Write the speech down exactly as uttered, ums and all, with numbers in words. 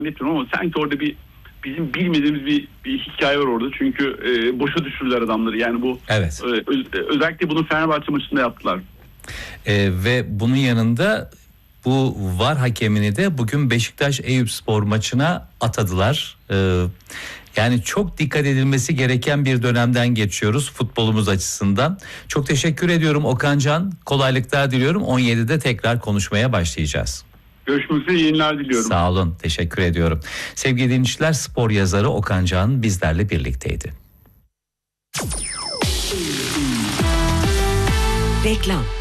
zannetmiyorum ama sanki orada bir bizim bilmediğimiz bir, bir hikaye var orada. Çünkü e, boşa düşürdüler adamları. Yani bu evet. e, öz, özellikle bunu Fenerbahçe maçında yaptılar. E, ve bunun yanında bu V A R hakemini de bugün Beşiktaş Eyüpspor maçına atadılar. E, yani çok dikkat edilmesi gereken bir dönemden geçiyoruz futbolumuz açısından. Çok teşekkür ediyorum Okan Can. Kolaylıklar diliyorum. on yedide tekrar konuşmaya başlayacağız. Görüşmek üzere, yayınlar diliyorum. Sağ olun, teşekkür ediyorum. Sevgili dinleyiciler, spor yazarı Okan Can bizlerle birlikteydi. Reklam.